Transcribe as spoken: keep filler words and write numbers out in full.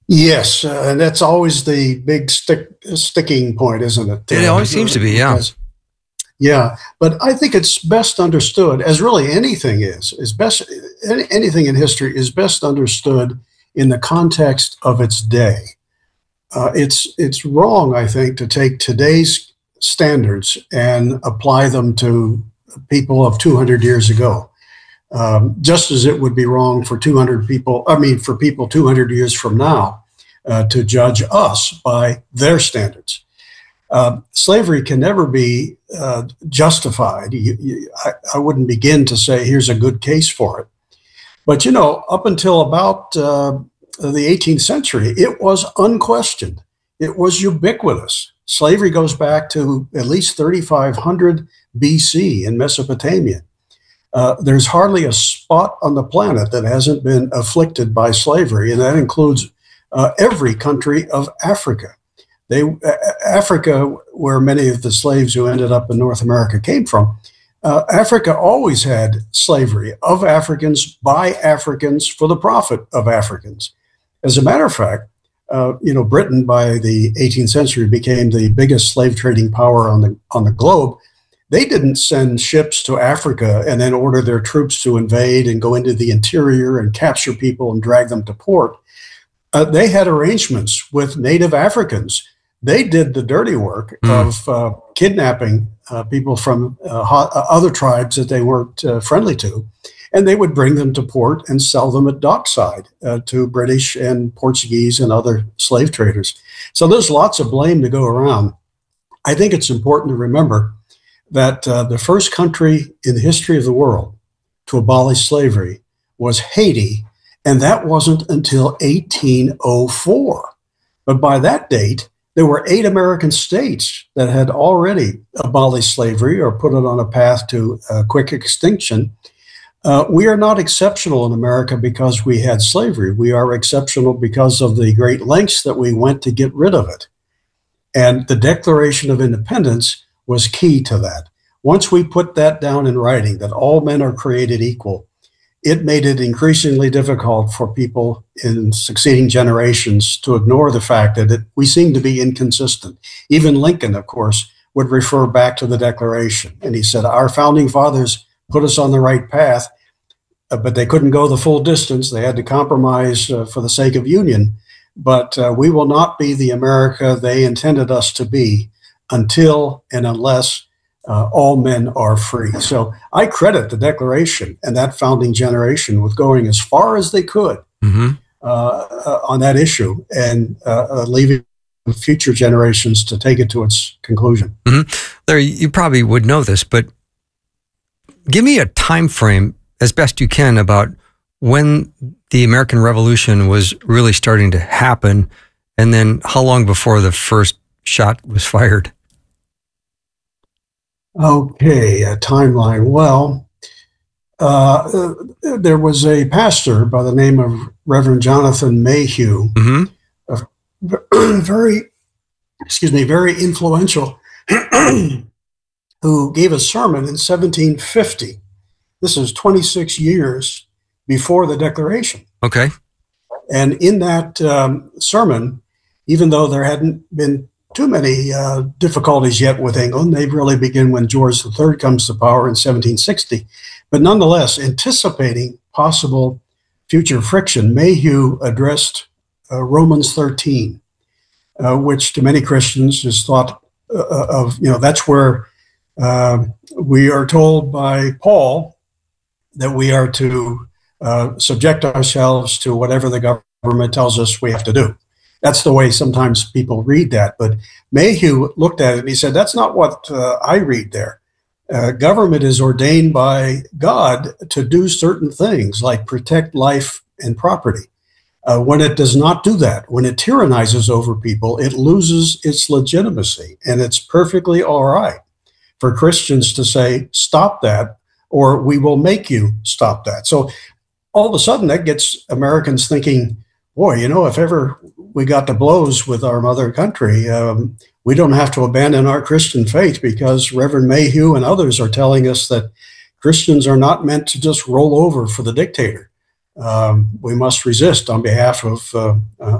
Yes, uh, and that's always the big stick sticking point, isn't it? It Uh, always seems to be, yeah. because, yeah, but I think it's best understood, as really anything is, is best any, anything in history is best understood in the context of its day. Uh, it's it's wrong, I think, to take today's standards and apply them to people of two hundred years ago. Um, just as it would be wrong for two hundred people, I mean, for people two hundred years from now uh, to judge us by their standards. Uh, slavery can never be uh, justified. You, you, I, I wouldn't begin to say here's a good case for it. But, you know, up until about uh, the eighteenth century, it was unquestioned. It was ubiquitous. Slavery goes back to at least thirty-five hundred B C in Mesopotamia. Uh, there's hardly a spot on the planet that hasn't been afflicted by slavery, and that includes uh, every country of Africa. They, uh, Africa, where many of the slaves who ended up in North America came from, uh, Africa always had slavery of Africans by Africans for the profit of Africans. As a matter of fact, uh, you know, Britain by the eighteenth century became the biggest slave trading power on the on the globe. They didn't send ships to Africa and then order their troops to invade and go into the interior and capture people and drag them to port. Uh, they had arrangements with native Africans. They did the dirty work mm. of uh, kidnapping uh, people from uh, ho- other tribes that they weren't uh, friendly to, and they would bring them to port and sell them at dockside uh, to British and Portuguese and other slave traders. So there's lots of blame to go around. I think it's important to remember that uh, the first country in the history of the world to abolish slavery was Haiti, and that wasn't until eighteen oh four. But by that date, there were eight American states that had already abolished slavery or put it on a path to uh, quick extinction. Uh, we are not exceptional in America because we had slavery. We are exceptional because of the great lengths that we went to get rid of it. And the Declaration of Independence was key to that. Once we put that down in writing, that all men are created equal, it made it increasingly difficult for people in succeeding generations to ignore the fact that it, we seem to be inconsistent. Even Lincoln, of course, would refer back to the Declaration. And he said, our founding fathers put us on the right path, uh, but they couldn't go the full distance. They had to compromise uh, for the sake of union. But uh, we will not be the America they intended us to be until and unless uh, all men are free. So I credit the Declaration and that founding generation with going as far as they could mm-hmm. uh, uh, on that issue and uh, uh, leaving future generations to take it to its conclusion. Mm-hmm. Larry, you probably would know this, but give me a time frame as best you can about when the American Revolution was really starting to happen, and then how long before the first shot was fired? Okay, a timeline. Well, uh, uh, there was a pastor by the name of Reverend Jonathan Mayhew, mm-hmm. a very, excuse me, very influential, who gave a sermon in seventeen fifty. This is twenty-six years before the Declaration. Okay. And in that um, sermon, even though there hadn't been too many uh, difficulties yet with England, they really begin when George the Third comes to power in seventeen sixty. But nonetheless, anticipating possible future friction, Mayhew addressed uh, Romans thirteen, uh, which to many Christians is thought uh, of, you know, that's where uh, we are told by Paul that we are to uh, subject ourselves to whatever the government tells us we have to do. That's the way sometimes people read that. But Mayhew looked at it and he said, that's not what uh, I read there. Uh, government is ordained by God to do certain things like protect life and property. Uh, when it does not do that, when it tyrannizes over people, it loses its legitimacy. And it's perfectly all right for Christians to say, stop that, or we will make you stop that. So all of a sudden that gets Americans thinking, boy, you know, if ever we got to blows with our mother country, um, we don't have to abandon our Christian faith because Reverend Mayhew and others are telling us that Christians are not meant to just roll over for the dictator. Um, we must resist on behalf of uh, uh,